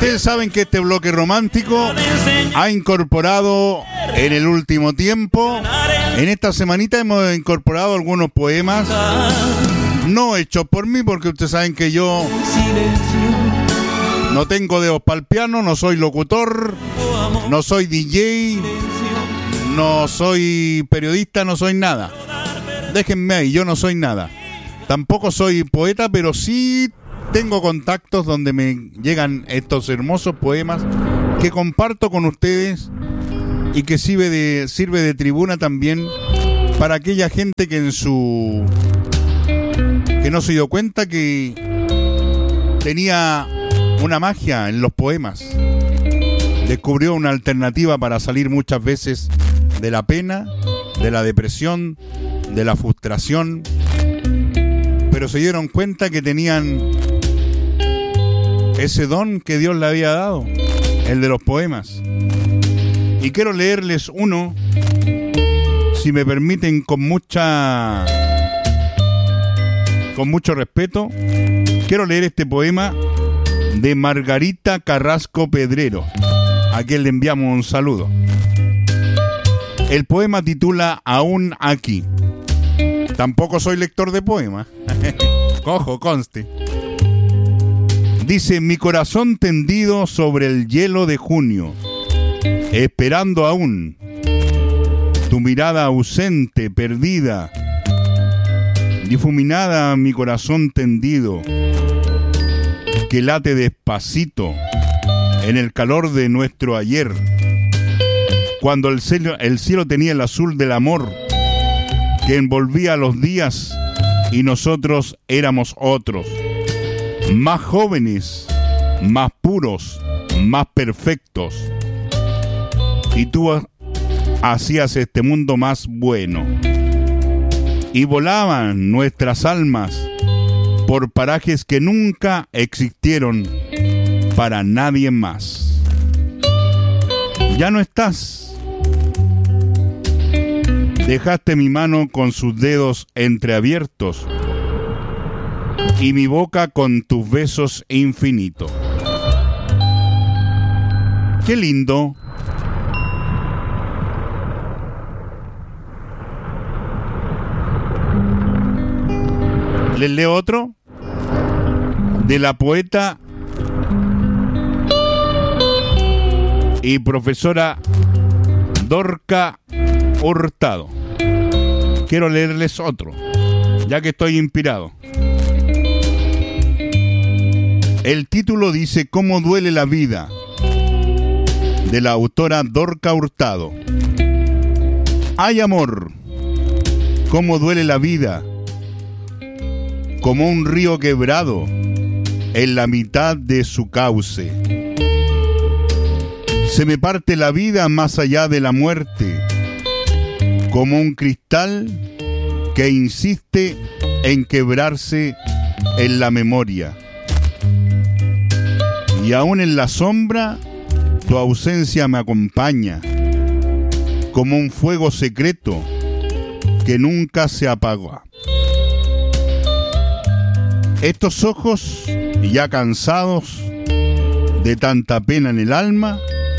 Ustedes saben que este bloque romántico ha incorporado en el último tiempo, en esta semanita hemos incorporado algunos poemas, no hechos por mí, porque ustedes saben que yo no tengo dedos para el piano, no soy locutor, no soy DJ, no soy periodista, no soy nada. Déjenme ahí, yo no soy nada. Tampoco soy poeta, pero sí tengo contactos donde me llegan estos hermosos poemas que comparto con ustedes y que sirve de tribuna también para aquella gente que que no se dio cuenta que tenía una magia en los poemas. Descubrió una alternativa para salir muchas veces de la pena, de la depresión, de la frustración, pero se dieron cuenta que tenían ese don que Dios le había dado, el de los poemas. Y quiero leerles uno, si me permiten, con mucho respeto. Quiero leer este poema de Margarita Carrasco Pedrero, a quien le enviamos un saludo. El poema titula Aún aquí. Tampoco soy lector de poemas. Cojo, conste. Dice: mi corazón tendido sobre el hielo de junio, esperando aún tu mirada ausente, perdida, difuminada, mi corazón tendido, que late despacito en el calor de nuestro ayer, cuando el cielo tenía el azul del amor que envolvía los días y nosotros éramos otros, más jóvenes, más puros, más perfectos, y tú hacías este mundo más bueno, y volaban nuestras almas por parajes que nunca existieron para nadie más. Ya no estás. Dejaste mi mano con sus dedos entreabiertos y mi boca con tus besos infinitos. ¡Qué lindo! Les leo otro de la poeta y profesora Dorca Hurtado. Quiero leerles otro, ya que estoy inspirado. El título dice ¿Cómo duele la vida?, de la autora Dorca Hurtado. Ay, amor, cómo duele la vida, como un río quebrado en la mitad de su cauce. Se me parte la vida más allá de la muerte, como un cristal que insiste en quebrarse en la memoria. Y aún en la sombra, tu ausencia me acompaña, como un fuego secreto que nunca se apaga. Estos ojos, ya cansados de tanta pena en el alma,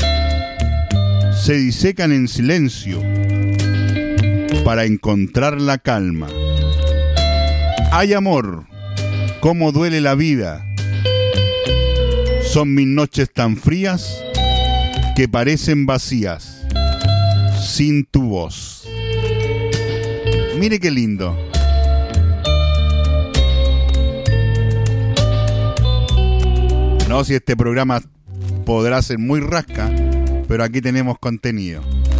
se disecan en silencio para encontrar la calma. Ay, amor, cómo duele la vida. Son mis noches tan frías que parecen vacías sin tu voz. Mire qué lindo. No, si este programa podrá ser muy rasca, pero aquí tenemos contenido.